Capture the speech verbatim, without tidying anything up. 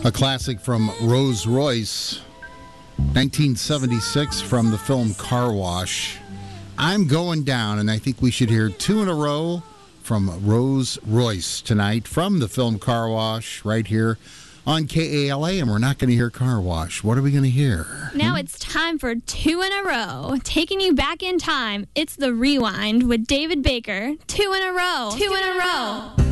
A classic from Rose Royce, nineteen seventy-six, from the film Car Wash. I'm Going Down, and I think we should hear two in a row from Rose Royce tonight from the film Car Wash right here on K A L A, and we're not going to hear Car Wash. What are we going to hear? Now hmm? It's time for two in a row. Taking you back in time, it's The Rewind with David Baker. Two in a row. Two, two in a row. row.